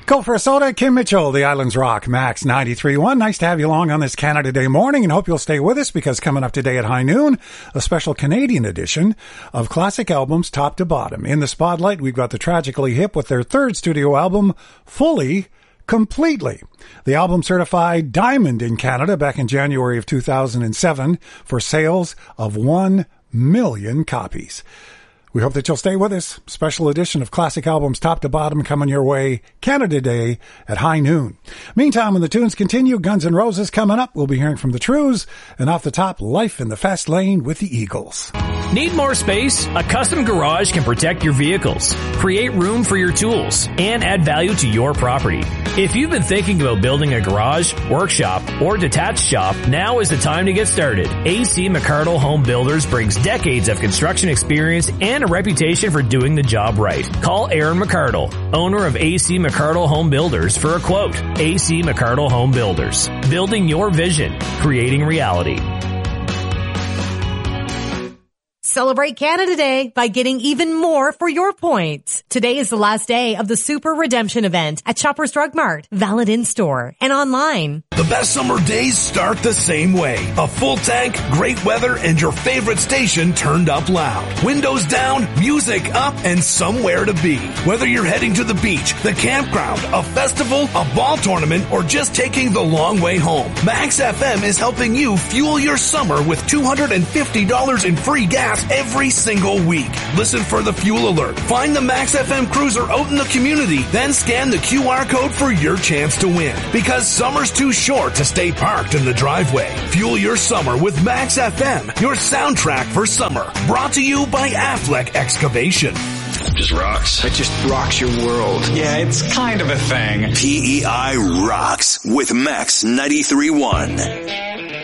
Go for a soda. Kim Mitchell, the Islands Rock, Max 93.1. Nice to have you along on this Canada Day morning, and hope you'll stay with us because coming up today at high noon, a special Canadian edition of classic albums top to bottom. In the spotlight, we've got the Tragically Hip with their third studio album, Fully, Completely. The album certified diamond in Canada back in January of 2007 for sales of 1 million copies. We hope that you'll stay with us. Special edition of classic albums top to bottom coming your way Canada Day at high noon. Meantime, when the tunes continue, Guns N' Roses coming up. We'll be hearing from the Trews, and off the top, Life in the Fast Lane with the Eagles. Need more space? A custom garage can protect your vehicles, create room for your tools, and add value to your property. If you've been thinking about building a garage, workshop, or detached shop, now is the time to get started. AC McCardle Home Builders brings decades of construction experience and a reputation for doing the job right. Call Aaron McCardle, owner of AC McCardle Home Builders, for a quote. AC McCardle Home Builders. Building your vision. Creating reality. Celebrate Canada Day by getting even more for your points. Today is the last day of the Super Redemption event at Shoppers Drug Mart, valid in-store and online. The best summer days start the same way. A full tank, great weather, and your favorite station turned up loud. Windows down, music up, and somewhere to be. Whether you're heading to the beach, the campground, a festival, a ball tournament, or just taking the long way home, Max FM is helping you fuel your summer with $250 in free gas every single week. Listen for the fuel alert. Find the Max FM cruiser out in the community, then scan the QR code for your chance to win. Because summer's too short to stay parked in the driveway. Fuel your summer with Max FM, your soundtrack for summer. Brought to you by Affleck Excavation. Just rocks. It just rocks your world. Yeah, it's kind of a thing. PEI rocks with Max 93.1.